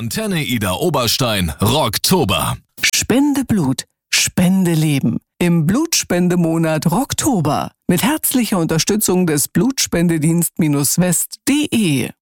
Antenne Ida Oberstein Rocktober. Spende Blut, spende Leben. Im Blutspendemonat Rocktober. Mit herzlicher Unterstützung des Blutspendedienst-West.de.